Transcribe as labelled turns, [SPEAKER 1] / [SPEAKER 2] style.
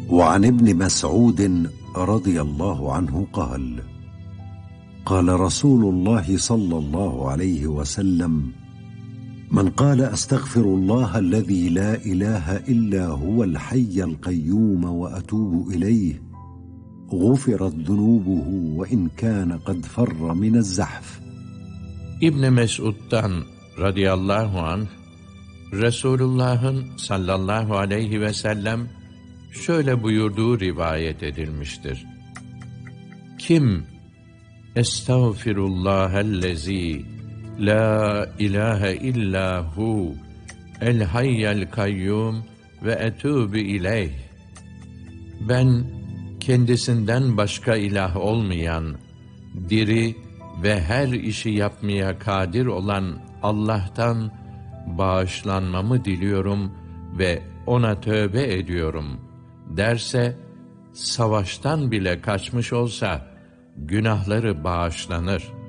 [SPEAKER 1] وعن ابن مسعود رضي الله عنه قال: قال رسول الله صلى الله عليه وسلم: من قال أستغفر الله الذي لا إله إلا هو الحي القيوم وأتوب إليه غفرت ذنوبه وإن كان قد فر من الزحف.
[SPEAKER 2] İbn Mes'ud'dan radıyallahu anh, Resulullah'ın sallallahu aleyhi ve sellem şöyle buyurduğu rivayet edilmiştir. Kim Estağfirullahellezî la ilahe illa hu el hayyel kayyum ve etûbü ileyh. Ben kendisinden başka ilah olmayan, diri ve her işi yapmaya kadir olan Allah'tan bağışlanmamı diliyorum ve ona tövbe ediyorum derse, savaştan bile kaçmış olsa günahları bağışlanır.